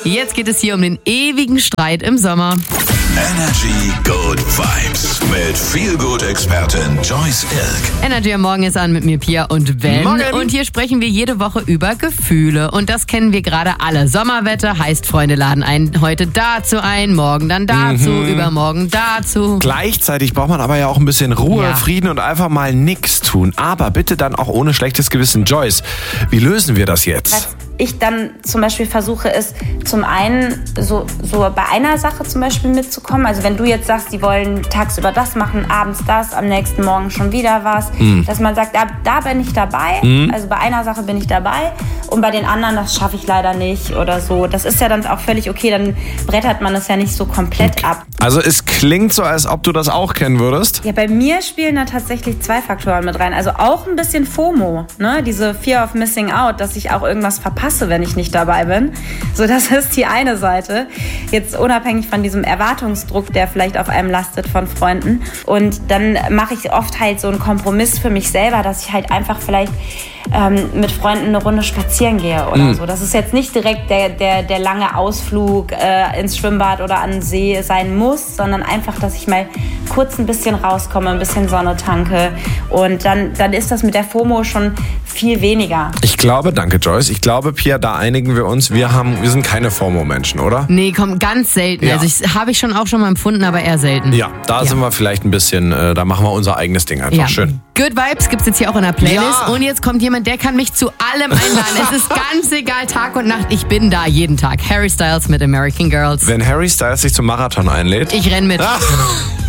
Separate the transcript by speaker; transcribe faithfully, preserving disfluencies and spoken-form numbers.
Speaker 1: Jetzt geht es hier um den ewigen Streit im Sommer.
Speaker 2: Energy Good Vibes mit Feelgood-Expertin Joyce Ilk.
Speaker 1: Energy am Morgen ist an mit mir, Pia und Ben.
Speaker 3: Morgen.
Speaker 1: Und hier sprechen wir jede Woche über Gefühle. Und das kennen wir gerade alle. Sommerwetter heißt, Freunde laden einen heute dazu ein, morgen dann dazu,
Speaker 3: Mhm.
Speaker 1: übermorgen dazu.
Speaker 3: Gleichzeitig braucht man aber ja auch ein bisschen Ruhe,
Speaker 1: Ja.
Speaker 3: Frieden und einfach mal nichts tun. Aber bitte dann auch ohne schlechtes Gewissen. Joyce, wie lösen wir das jetzt?
Speaker 4: Was ich dann zum Beispiel versuche, ist zum einen so, so bei einer Sache zum Beispiel mitzukommen. Also wenn du jetzt sagst, die wollen tagsüber das machen, abends das, am nächsten Morgen schon wieder was, dass man sagt, da, da bin ich dabei. Also bei einer Sache bin ich dabei und bei den anderen, das schaffe ich leider nicht oder so. Das ist ja dann auch völlig okay, dann brettert man das ja nicht so komplett ab.
Speaker 3: Also es klingt so, als ob du das auch kennen würdest.
Speaker 4: Ja, bei mir spielen da tatsächlich zwei Faktoren mit rein. Also auch ein bisschen FOMO, ne? Diese Fear of Missing Out, dass ich auch irgendwas verpasse, wenn ich nicht dabei bin. So, das ist die eine Seite. Jetzt unabhängig von diesem Erwartungsdruck, der vielleicht auf einem lastet von Freunden. Und dann mache ich oft halt so einen Kompromiss für mich selber, dass ich halt einfach vielleicht ähm, mit Freunden eine Runde spazieren gehe oder so. Das ist jetzt nicht direkt der, der, der lange Ausflug äh, ins Schwimmbad oder an den See sein muss, sondern einfach, dass ich mal kurz ein bisschen rauskomme, ein bisschen Sonne tanke und dann, dann ist das mit der FOMO schon viel weniger.
Speaker 3: Ich glaube, danke Joyce, ich glaube, Pia, da einigen wir uns. Wir haben, wir sind keine FOMO-Menschen, oder?
Speaker 1: Nee, komm, ganz selten.
Speaker 3: Ja.
Speaker 1: Also ich habe ich schon auch schon mal empfunden, aber eher selten.
Speaker 3: Ja, da sind wir vielleicht ein bisschen, äh, da machen wir unser eigenes Ding einfach.
Speaker 1: Ja.
Speaker 3: Schön.
Speaker 1: Good Vibes gibt's jetzt hier auch in der Playlist.
Speaker 3: Ja.
Speaker 1: Und jetzt kommt jemand, der kann mich zu allem einladen. Es ist ganz egal, Tag und Nacht. Ich bin da jeden Tag. Harry Styles mit American Girls.
Speaker 3: Wenn Harry Styles sich zum Marathon einlädt.
Speaker 1: Ich renn mit.